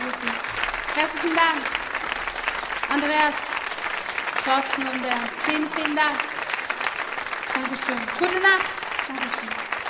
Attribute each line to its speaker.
Speaker 1: Wirklich. Herzlichen Dank. Andreas, Thorsten und Bernd. Vielen, vielen Dank. Dankeschön. Gute Nacht. Dankeschön.